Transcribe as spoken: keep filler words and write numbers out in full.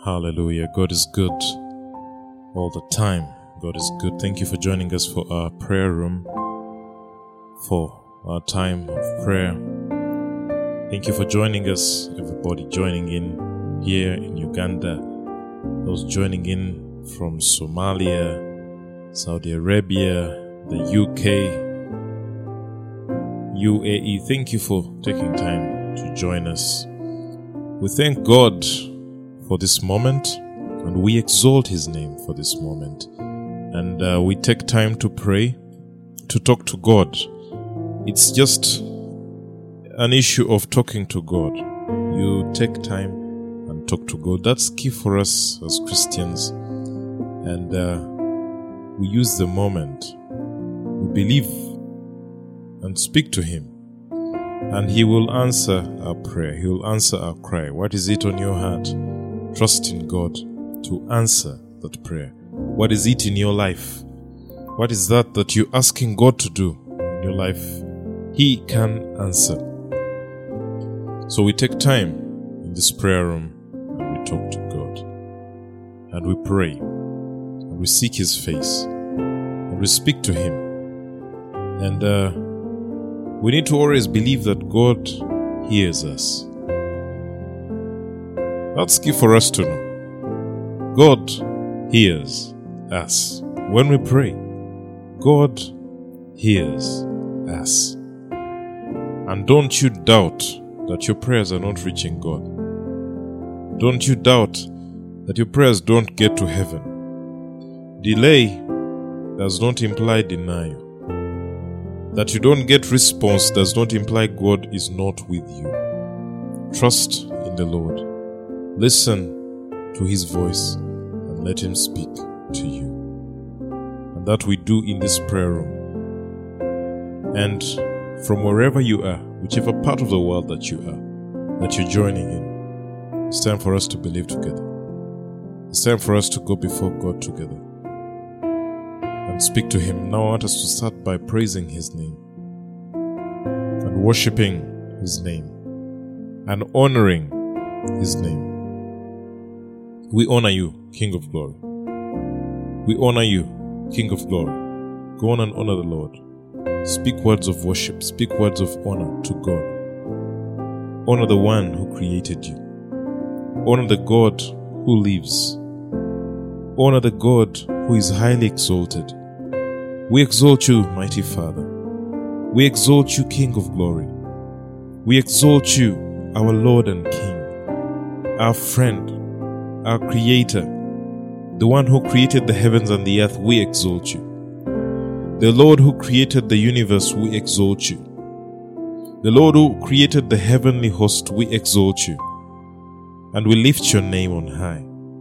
Hallelujah. God is good all the time. God is good. Thank you for joining us for our prayer room, for our time of prayer. Thank you for joining us, everybody joining in here in Uganda, those joining in from Somalia, Saudi Arabia, the U K, U A E. Thank you for taking time to join us. We thank God for this moment, and we exalt His name for this moment. And uh, we take time to pray, to talk to God. It's just an issue of talking to God. You take time and talk to God. That's key for us as Christians. And uh, we use the moment. We believe and speak to Him. And He will answer our prayer. He will answer our cry. What is it on your heart? Trust in God to answer that prayer. What is it in your life? What is that that you're asking God to do in your life? He can answer. So we take time in this prayer room and we talk to God. And we pray. And we seek His face. And we speak to Him. And uh, we need to always believe that God hears us. That's key for us to know. God hears us. When we pray, God hears us. And don't you doubt that your prayers are not reaching God. Don't you doubt that your prayers don't get to heaven. Delay does not imply denial. That you don't get response does not imply God is not with you. Trust in the Lord. Listen to His voice and let Him speak to you. And that we do in this prayer room. And from wherever you are, whichever part of the world that you are, that you're joining in, it's time for us to believe together. It's time for us to go before God together and speak to Him. Now I want us to start by praising His name and worshiping His name and honoring His name. We honor you, King of Glory. We honor you, King of Glory. Go on and honor the Lord. Speak words of worship. Speak words of honor to God. Honor the one who created you. Honor the God who lives. Honor the God who is highly exalted. We exalt you, mighty Father. We exalt you, King of Glory. We exalt you, our Lord and King, our friend, our Creator, the one who created the heavens and the earth. We exalt you. The Lord who created the universe, we exalt you. The Lord who created the heavenly host, we exalt you. And we lift your name on high.